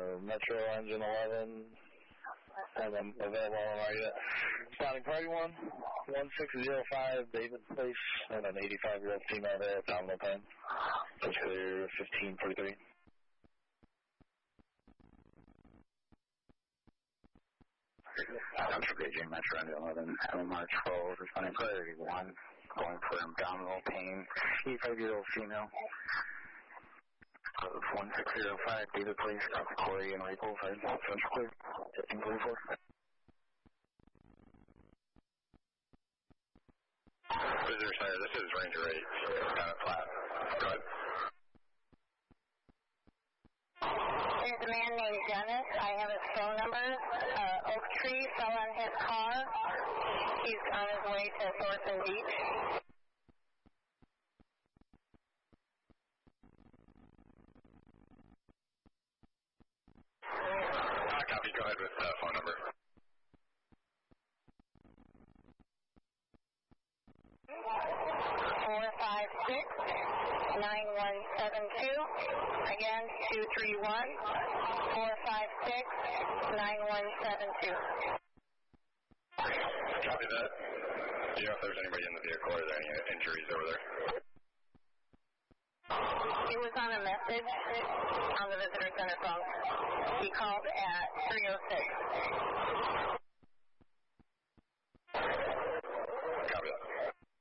Metro Engine 11, and I'm available on my Spotting Party 1605 David Place, and an 85-year-old female there, abdominal pain. It's clear 1543. Central Beijing Metro Engine 11, MMR 12, responding priority 1, going for abdominal pain, 85-year-old female. 1605 David Place, Corey and Rachel, Central Clear, 1544. Visitor Center, this is Ranger 8, kind of flat. Go ahead. There's a man named Dennis. I have his phone number. Oak tree fell on his car. He's on his way to Thornton Beach. Copy, go ahead with phone number. 456-9172. Again, 231-456-9172. Copy that. Do you know if there's anybody in the vehicle or are there any injuries over there? It was on a message on the visitor center phone. He called at 306.